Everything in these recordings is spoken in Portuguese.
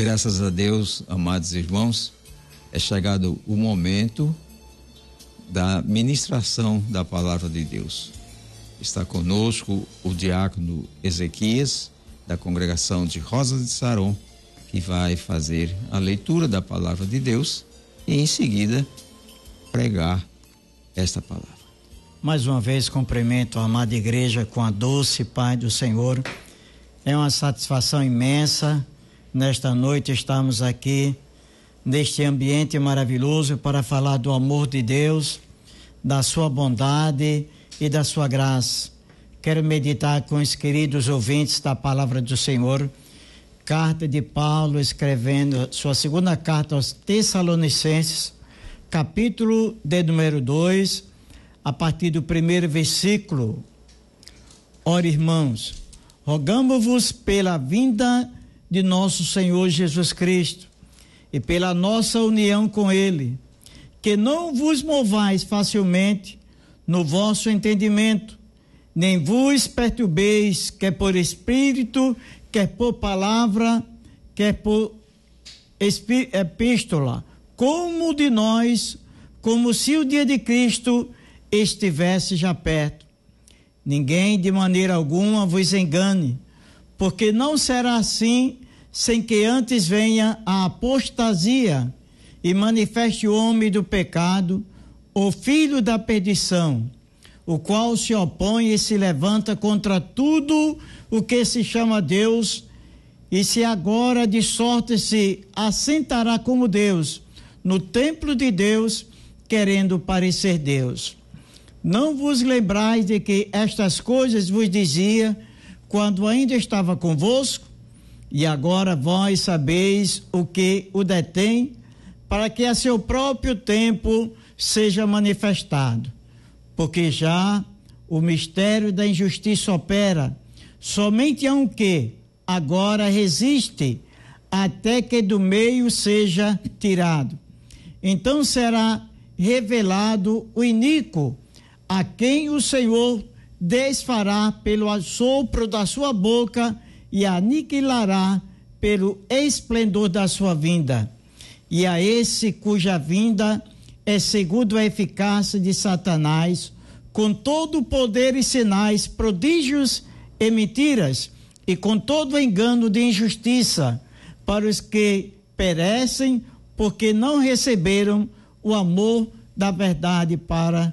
Graças a Deus, amados irmãos, é chegado o momento da ministração da palavra de Deus. Está conosco o diácono Ezequias, da congregação de Rosa de Saron, que vai fazer a leitura da palavra de Deus e em seguida pregar esta palavra. Mais uma vez cumprimento a amada igreja com a doce paz do Senhor. É uma satisfação imensa nesta noite estarmos aqui neste ambiente maravilhoso para falar do amor de Deus, da sua bondade e da sua graça. Quero meditar com os queridos ouvintes da palavra do Senhor. Carta de Paulo escrevendo sua segunda carta aos Tessalonicenses, capítulo de número 2, a partir do primeiro versículo. Ora, irmãos, rogamo-vos pela vinda de nosso Senhor Jesus Cristo e pela nossa união com Ele, que não vos movais facilmente no vosso entendimento, nem vos perturbeis, quer por espírito, quer por palavra, quer por epístola, como de nós, como se o dia de Cristo estivesse já perto. Ninguém de maneira alguma vos engane, porque não será assim sem que antes venha a apostasia e manifeste o homem do pecado, o filho da perdição, o qual se opõe e se levanta contra tudo o que se chama Deus, e se agora de sorte se assentará como Deus no templo de Deus, querendo parecer Deus. Não vos lembrais de que estas coisas vos dizia quando ainda estava convosco? E agora vós sabeis o que o detém, para que a seu próprio tempo seja manifestado. Porque já o mistério da injustiça opera, somente há um que agora resiste, até que do meio seja tirado. Então será revelado o iníquo, a quem o Senhor desfará pelo assopro da sua boca e aniquilará pelo esplendor da sua vinda. E a esse cuja vinda é segundo a eficácia de Satanás, com todo o poder e sinais, prodígios e mentiras, e com todo o engano de injustiça, para os que perecem, porque não receberam o amor da verdade para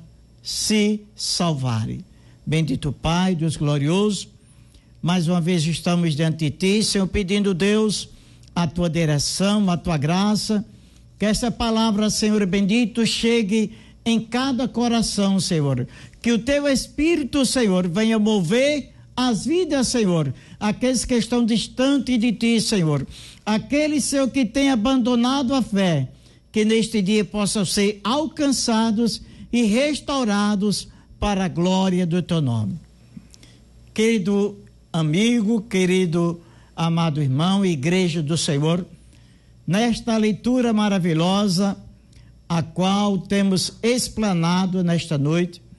se salvarem. Bendito Pai, Deus glorioso, mais uma vez estamos diante de Ti, Senhor, pedindo, Deus, a Tua direção, a Tua graça, que essa palavra, Senhor bendito, chegue em cada coração, Senhor, que o Teu Espírito, Senhor, venha mover as vidas, Senhor, aqueles que estão distantes de Ti, Senhor, aqueles, Senhor, que têm abandonado a fé, que neste dia possam ser alcançados e restaurados para a glória do Teu nome. Querido amigo, querido amado irmão, igreja do Senhor, nesta leitura maravilhosa, a qual temos explanado nesta noite,